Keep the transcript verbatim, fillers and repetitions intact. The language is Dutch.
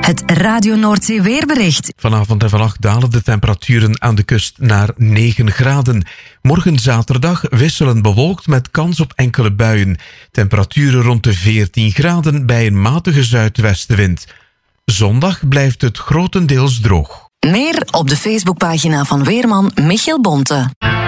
Het Radio Noordzee weerbericht. Vanavond en vannacht dalen de temperaturen aan de kust naar negen graden. Morgen zaterdag wisselen bewolkt met kans op enkele buien. Temperaturen rond de veertien graden bij een matige zuidwestenwind. Zondag blijft het grotendeels droog. Meer op de Facebookpagina van weerman Michiel Bonte.